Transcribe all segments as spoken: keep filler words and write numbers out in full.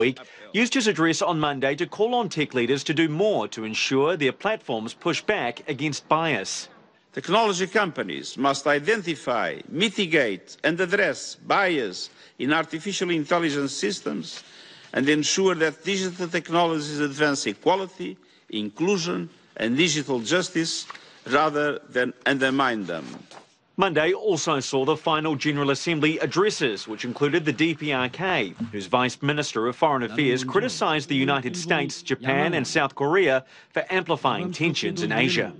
Week used his address on Monday to call on tech leaders to do more to ensure their platforms push back against bias. Technology companies must identify, mitigate and address bias in artificial intelligence systems and ensure that digital technologies advance equality, inclusion and digital justice rather than undermine them. Monday also saw the final General Assembly addresses, which included the D P R K, whose Vice Minister of Foreign Affairs criticised the United States, Japan and South Korea for amplifying tensions in Asia.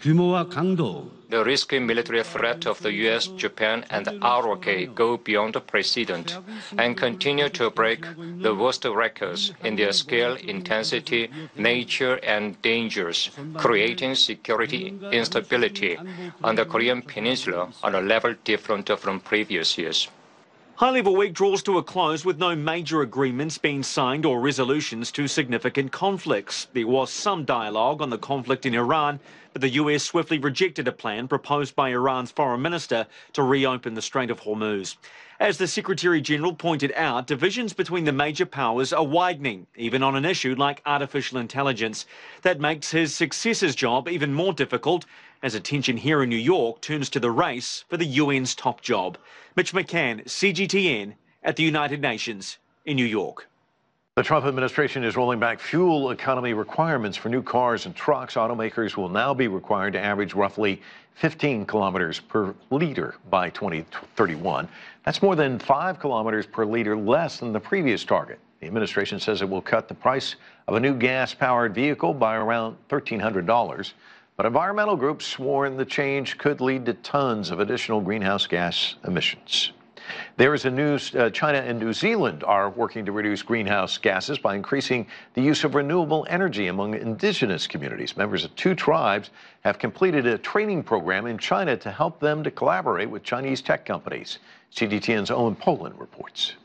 The risky military threat of the U S, Japan and R O K go beyond precedent and continue to break the worst records in their scale, intensity, nature and dangers, creating security instability on the Korean Peninsula on a level different from previous years. High-level week draws to a close with no major agreements being signed or resolutions to significant conflicts. There was some dialogue on the conflict in Iran, but the U S swiftly rejected a plan proposed by Iran's foreign minister to reopen the Strait of Hormuz. As the Secretary-General pointed out, divisions between the major powers are widening, even on an issue like artificial intelligence. That makes his successor's job even more difficult as attention here in New York turns to the race for the U N's top job. Mitch McCann, C G T N, at the United Nations in New York. The Trump administration is rolling back fuel economy requirements for new cars and trucks. Automakers will now be required to average roughly fifteen kilometers per liter by twenty thirty-one. That's more than five kilometers per liter less than the previous target. The administration says it will cut the price of a new gas-powered vehicle by around one thousand three hundred dollars. But environmental groups warn the change could lead to tons of additional greenhouse gas emissions. There is a news, uh, China and New Zealand are working to reduce greenhouse gases by increasing the use of renewable energy among indigenous communities. Members of two tribes have completed a training program in China to help them to collaborate with Chinese tech companies. C G T N's Owen Poland reports.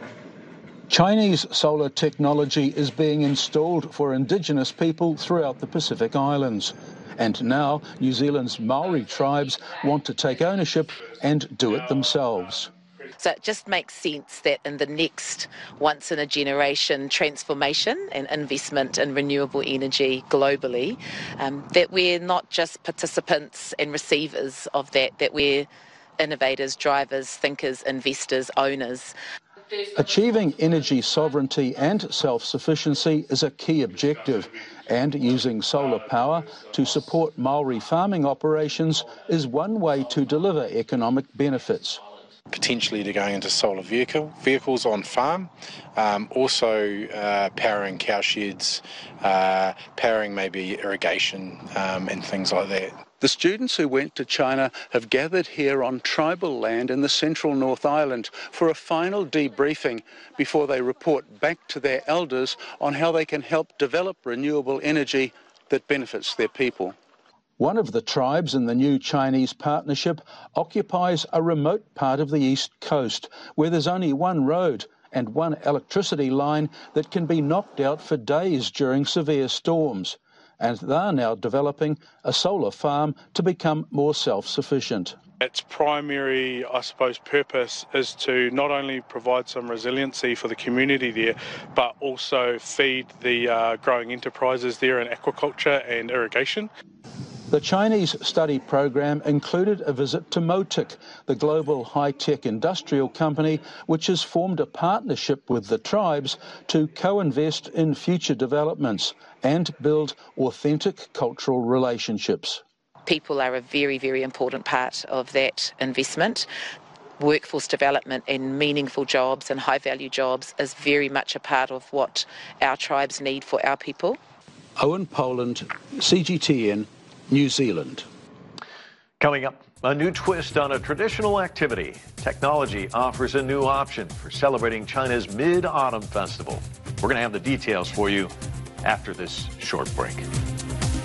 Chinese solar technology is being installed for indigenous people throughout the Pacific Islands. And now New Zealand's Maori tribes want to take ownership and do it themselves. So it just makes sense that in the next once-in-a-generation transformation and investment in renewable energy globally, um, that we're not just participants and receivers of that, that we're innovators, drivers, thinkers, investors, owners. Achieving energy sovereignty and self-sufficiency is a key objective, and using solar power to support Maori farming operations is one way to deliver economic benefits. Potentially to going into solar vehicle vehicles on farm, um, also uh, powering cow sheds, uh, powering maybe irrigation um, and things like that. The students who went to China have gathered here on tribal land in the central North Island for a final debriefing before they report back to their elders on how they can help develop renewable energy that benefits their people. One of the tribes in the new Chinese partnership occupies a remote part of the east coast where there's only one road and one electricity line that can be knocked out for days during severe storms. And they're now developing a solar farm to become more self-sufficient. Its primary, I suppose, purpose is to not only provide some resiliency for the community there, but also feed the uh, growing enterprises there in aquaculture and irrigation. The Chinese study program included a visit to Motic, the global high-tech industrial company which has formed a partnership with the tribes to co-invest in future developments and build authentic cultural relationships. People are a very, very important part of that investment. Workforce development and meaningful jobs and high-value jobs is very much a part of what our tribes need for our people. Owen Poland, C G T N, New Zealand. Coming up, a new twist on a traditional activity. Technology offers a new option for celebrating China's Mid-Autumn Festival. We're going to have the details for you after this short break.